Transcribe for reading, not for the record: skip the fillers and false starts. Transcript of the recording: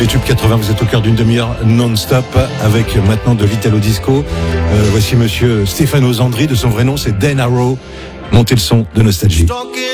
les tubes 80, vous êtes au cœur d'une demi-heure non-stop avec maintenant de l'Italo Disco. Voici monsieur Stefano Zandri, de son vrai nom c'est Dan Arrow. Montez le son de Nostalgie.